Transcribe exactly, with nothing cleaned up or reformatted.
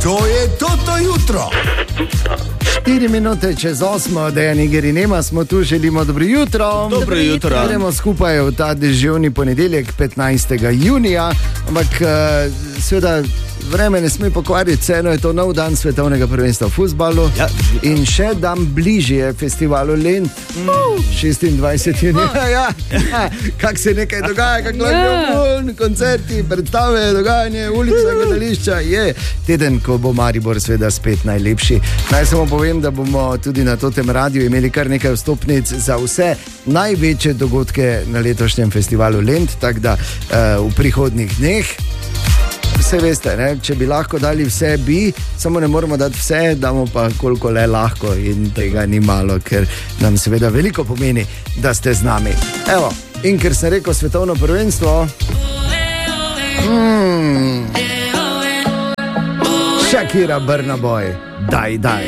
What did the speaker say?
To je Toto jutro. štiri minute čez osmo, Dejani Gerinema, smo tu, želimo dobro jutro. Dobro jutro. Gremo skupaj v ta deževni ponedeljek, petnajstega junija, ampak seveda vreme ne sme pokvariti, vseeno je to nov dan svetovnega prvenstva v fuzbalu. Ja. In še dan bližje festivalu Lent, mm. šestindvajseti junija. Ja. Kak se nekaj dogaja, kak lahko koncerti, predstave, dogajanje, ulica, gledališča. Je teden, ko bo Maribor seveda spet najlepši. Naj samo povem, da bomo tudi na Totem radiju imeli kar nekaj vstopnic za vse največje dogodke na letošnjem festivalu Lent, tako da uh, v prihodnjih dneh. Vse veste, ne? Če bi lahko dali vse, bi, samo ne moramo dati vse, damo pa koliko le lahko in tega ni malo, ker nam seveda veliko pomeni, da ste z nami. Evo, in ker sem rekel svetovno prvenstvo, mm, Shakira, Burna Boy, daj, daj.